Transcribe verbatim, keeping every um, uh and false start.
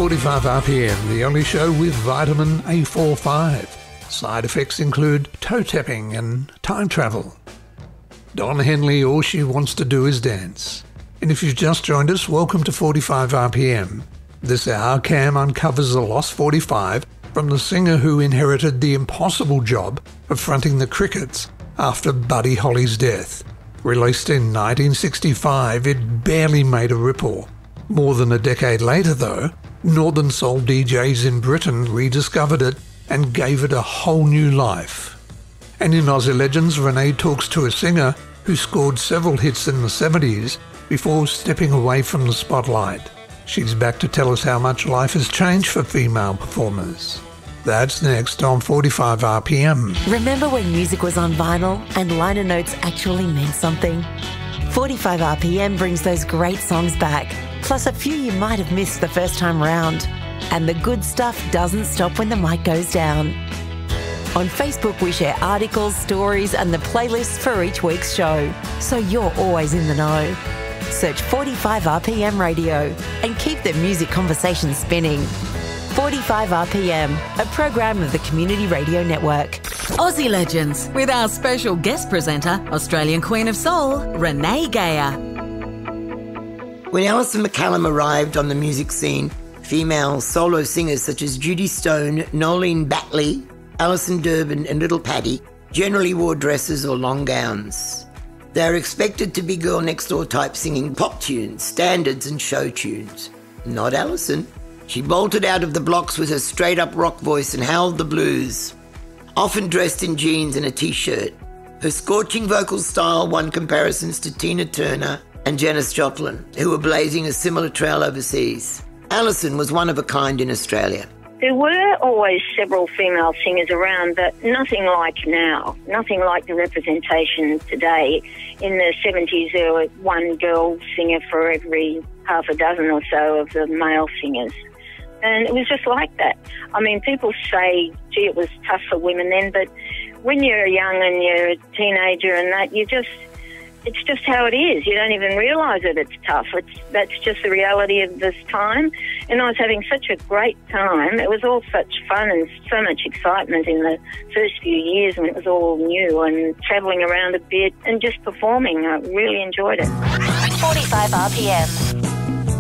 forty-five R P M, the only show with vitamin A forty-five. Side effects include toe tapping and time travel. Don Henley, all she wants to do is dance. And if you've just joined us, welcome to forty-five R P M. This hour, Cam uncovers the lost forty-five from the singer who inherited the impossible job of fronting the Crickets after Buddy Holly's death. Released in nineteen sixty-five, it barely made a ripple. More than a decade later, though, Northern Soul D Js in Britain rediscovered it and gave it a whole new life. And in Aussie Legends, Renee talks to a singer who scored several hits in the seventies before stepping away from the spotlight. She's back to tell us how much life has changed for female performers. That's next on forty-five R P M. Remember when music was on vinyl and liner notes actually meant something? forty-five R P M brings those great songs back, plus a few you might have missed the first time round. And the good stuff doesn't stop when the mic goes down. On Facebook, we share articles, stories, and the playlists for each week's show, so you're always in the know. Search forty-five R P M Radio and keep the music conversation spinning. forty-five R P M, a program of the Community Radio Network. Aussie Legends, with our special guest presenter, Australian Queen of Soul, Renee Geyer. When Alison McCallum arrived on the music scene, female solo singers such as Judy Stone, Nolene Batley, Alison Durbin and Little Patty generally wore dresses or long gowns. They are expected to be girl next door type singing pop tunes, standards and show tunes. Not Alison. She bolted out of the blocks with her straight-up rock voice and howled the blues, often dressed in jeans and a t-shirt. Her scorching vocal style won comparisons to Tina Turner and Janis Joplin, who were blazing a similar trail overseas. Alison was one of a kind in Australia. There were always several female singers around, but nothing like now. Nothing like the representation today. In the seventies, there was one girl singer for every half a dozen or so of the male singers. And it was just like that. I mean, people say, gee, it was tough for women then, but when you're young and you're a teenager and that, you just... it's just how it is. You don't even realise that it's tough. It's that's just the reality of this time. And I was having such a great time. It was all such fun and so much excitement in the first few years when it was all new, and travelling around a bit and just performing. I really enjoyed it. forty-five R P M.